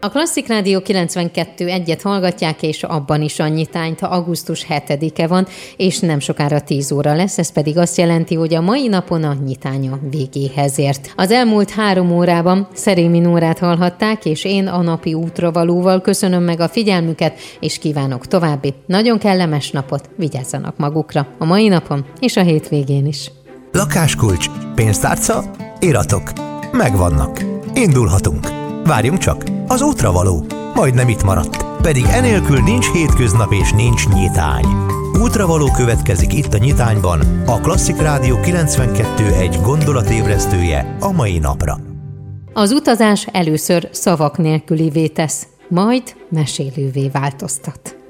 A Klasszik Rádió 92.1-et hallgatják, és abban is a nyitányt, augusztus 7-e van, és nem sokára 10 óra lesz, ez pedig azt jelenti, hogy a mai napon a nyitánya végéhez ért. Az elmúlt 3 órában Szerémi Nórát hallhatták, és én a napi útravalóval köszönöm meg a figyelmüket, és kívánok további nagyon kellemes napot, vigyázzanak magukra a mai napon és a hétvégén is. Lakáskulcs, pénztárca, iratok. Megvannak. Indulhatunk. Várjunk csak, az útravaló majdnem itt maradt. Pedig enélkül nincs hétköznap és nincs nyitány. Útravaló következik itt a nyitányban, a Klasszik Rádió 92.1 gondolatébresztője a mai napra. Az utazás először szavak nélkülivé tesz, majd mesélővé változtat.